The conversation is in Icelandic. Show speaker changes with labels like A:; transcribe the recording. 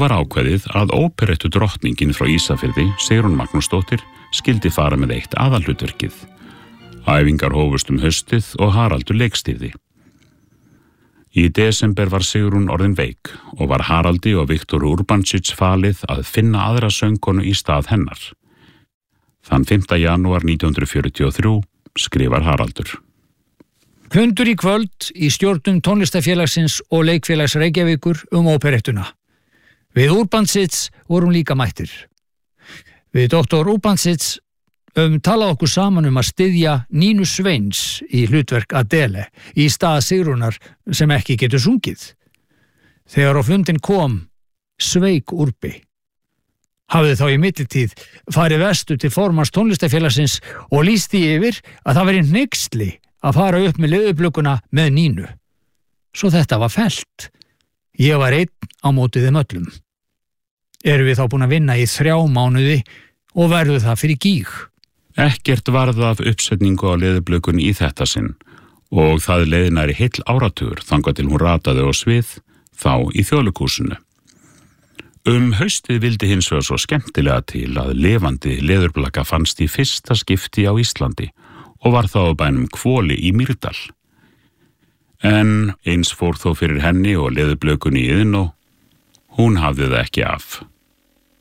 A: var ákveðið að óperettu drottningin frá Ísafirði, Sigrún Magnúsdóttir, skildi fara með eitt aðalhlutverkið. Æfingar hófust haustið og Haraldur leikstýrði. Í desember var Sigrún orðin veik og var Haraldi og Viktor Urbancic falið að finna aðra söngkonu í stað hennar. Þann 5. janúar 1943 skrifar Haraldur.
B: Fundur í kvöld í stjórnum tónlistafélagsins og leikfélags Reykjavíkur óperettuna. Við Urbancic vorum líka mættir. Við doktor Urbancic talað okkur saman að styðja Nínu Sveins í hlutverk Adele í stað Sigrúnar sem ekki getur sungið. Þegar á fundin kom, sveik Urbi. Hafði þá í millitíð farið vestur til formanns tónlistafélagsins og lýsti yfir að það væri hneyksli að fara upp með leðurblökkuna með Nínu. Svo þetta var fellt. Ég var einn á móti þeim öllum. Erum við þá búin að vinna í 3 mánuði og verður það fyrir gíg.
A: Ekkert varð af uppsetningu á leðurblökkunni í þetta sinn og það leið nærri heill áratugur þangað til hún rataði á svið, þá í Þjóðleikhúsinu. Haustið vildi hins vegar svo skemmtilega til að lifandi leðurblaka fannst í fyrsta skipti á Íslandi og var þá á bænum Hvoli í Mýrdal. En eins fór þó fyrir henni og leðurblökunni í Iðnó, hún hafði það ekki af.